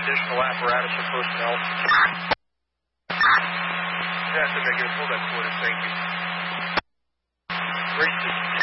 additional apparatus or personnel. That's a negative. Hold that quarter. Thank you. Race